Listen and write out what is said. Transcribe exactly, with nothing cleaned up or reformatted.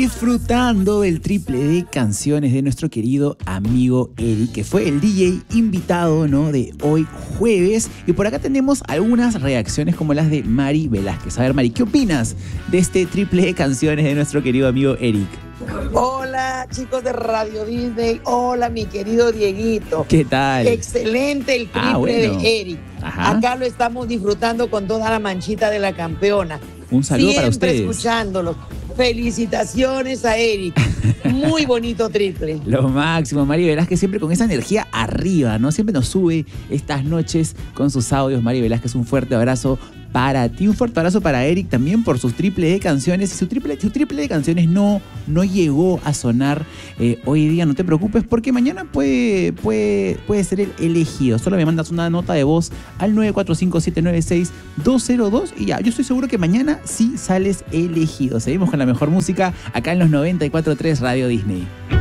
disfrutando del triple de canciones de nuestro querido amigo Eric, que fue el D J invitado, ¿no?, de hoy jueves. Y por acá tenemos algunas reacciones como las de Mari Velázquez. A ver, Mari, ¿qué opinas de este triple de canciones de nuestro querido amigo Eric? Hola, chicos de Radio Disney. Hola, mi querido Dieguito. ¿Qué tal? Excelente el triple ah, bueno. de Eric. Ajá. Acá lo estamos disfrutando con toda la manchita de la campeona. Un saludo Siempre para ustedes. Escuchándolo. Felicitaciones a Eric. Muy bonito triple. Lo máximo, Mari Velázquez, siempre con esa energía arriba, ¿no? Siempre nos sube estas noches con sus audios. Mari Velázquez, un fuerte abrazo para ti, un fuerte abrazo para Eric también por sus triple de canciones. Si su triple, su triple de canciones no, no llegó a sonar eh, hoy día, no te preocupes, porque mañana puede, puede, puede ser el elegido. Solo me mandas una nota de voz al nueve cuatro cinco siete nueve seis dos cero dos y ya, yo estoy seguro que mañana sí sales elegido. Seguimos con la mejor música acá en los noventa y cuatro punto tres Radio Disney.